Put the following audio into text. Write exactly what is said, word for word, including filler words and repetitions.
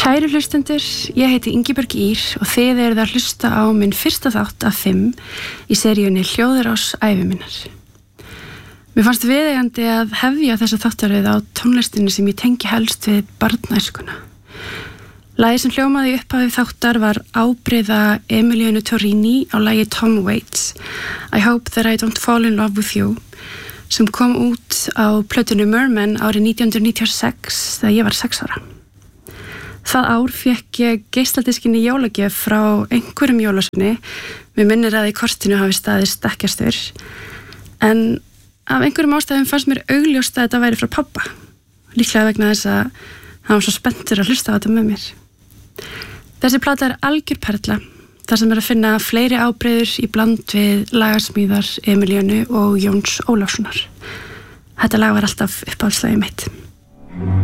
Kæru hlustendur, ég heiti Ingibjörg Ýr og þið eruð að hlusta á minn fyrsta þátt af fimm í seríunni Hljóðrás ævi minnar. Mér fannst viðeigandi að hefja þessa þáttaröð á tónlistinni sem ég tengi helst við barnæskuna. Lagið sem hljómaði upp af þáttar var ábreiða Emiliano Torrini á lagi Tom Waits, I Hope That I Don't Fall In Love With You, sem kom út á plötunni Merman árið nítján hundruð níutíu og sex þegar ég var sex ára. Það ár fékk ég geisladiskinni jólagjöf frá einhverjum jólasveini, mér minnir að í kortinu hafi staðið stekkjastur, en af einhverjum ástæðum fannst mér augljóst að þetta væri frá pabba, líklega vegna þess að hann var svo spenntur að hlusta á þetta með mér. Þessi plata er algjör perla, þar sem er að finna fleiri ábreiður í bland við lagasmíðar Emilianu og Jóns Ólafssonar. Þetta lag var alltaf uppáhaldslagið mitt.